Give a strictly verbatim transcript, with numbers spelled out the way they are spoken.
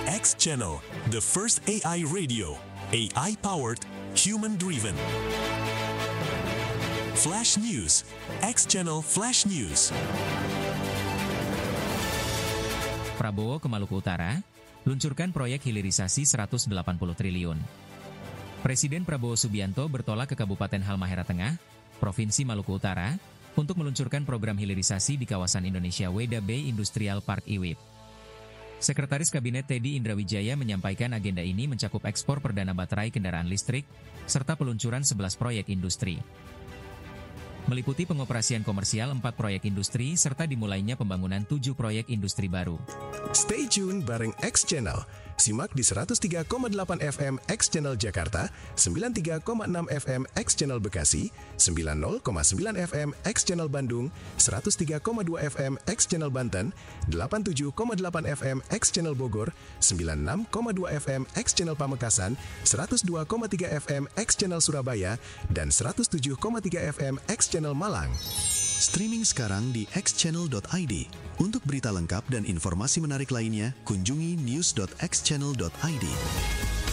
X Channel, the first A I radio, A I-powered, human-driven. Flash News, X Channel Flash News. Prabowo ke Maluku Utara, luncurkan proyek hilirisasi seratus delapan puluh triliun. Presiden Prabowo Subianto bertolak ke Kabupaten Halmahera Tengah, Provinsi Maluku Utara, untuk meluncurkan program hilirisasi di kawasan Indonesia Weda Bay Industrial Park I W I P. Sekretaris Kabinet Teddy Indrawijaya menyampaikan agenda ini mencakup ekspor perdana baterai kendaraan listrik, serta peluncuran sebelas proyek industri. Meliputi pengoperasian komersial empat proyek industri, serta dimulainya pembangunan tujuh proyek industri baru. Stay tune bareng X Channel. Simak di seratus tiga koma delapan F M X Channel Jakarta, sembilan puluh tiga koma enam F M X Channel Bekasi, sembilan puluh koma sembilan F M X Channel Bandung, seratus tiga koma dua F M X Channel Banten, delapan puluh tujuh koma delapan F M X Channel Bogor, sembilan puluh enam koma dua F M X Channel Pamekasan, seratus dua koma tiga F M X Channel Surabaya, dan seratus tujuh koma tiga F M X Channel Malang. Streaming sekarang di x channel dot i d. Untuk berita lengkap dan informasi menarik lainnya, kunjungi news dot x channel dot i d.